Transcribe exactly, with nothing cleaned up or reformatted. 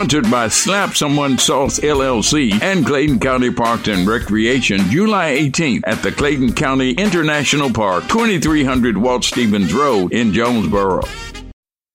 Sponsored by Slap Someone Sauce L L C and Clayton County Parks and Recreation, July eighteenth at the Clayton County International Park, twenty-three hundred Walt Stevens Road in Jonesboro.